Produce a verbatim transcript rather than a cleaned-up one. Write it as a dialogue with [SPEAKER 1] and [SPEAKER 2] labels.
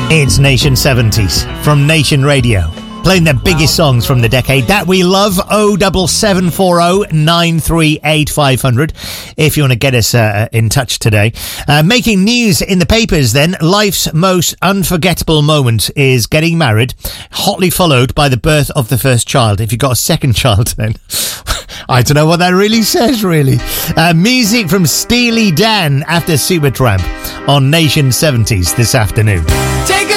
[SPEAKER 1] It's Nation seventies from Nation Radio, playing the biggest songs from the decade that we love. oh seven seven four oh nine three eight five hundred if you want to get us uh, in touch today. Uh, making news in the papers then, life's most unforgettable moment is getting married, hotly followed by the birth of the first child. If you've got a second child then, I don't know what that really says, really. Uh, music from Steely Dan after Supertramp on Nation seventies this afternoon. Take